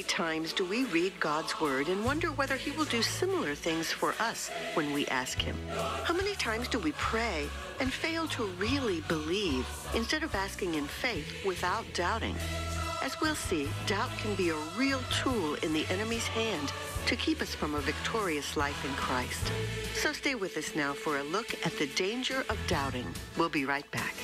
many times do we read God's Word and wonder whether He will do similar things for us when we ask Him? How many times do we pray and fail to really believe instead of asking in faith without doubting? As we'll see, doubt can be a real tool in the enemy's hand to keep us from a victorious life in Christ. So stay with us now for a look at the danger of doubting. We'll be right back.